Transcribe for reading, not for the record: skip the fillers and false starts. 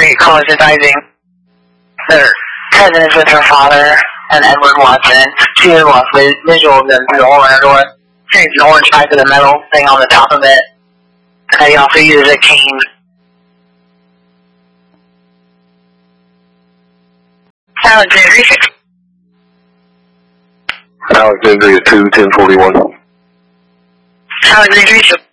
Street calls advising their cousin is with her father and Edward Watson. She has lost visual of them through the whole inner door. There's an orange pipe with a metal thing on the top of it. And he also uses a cane. Alexandria. Alexandria 2, 1041. Alexandria.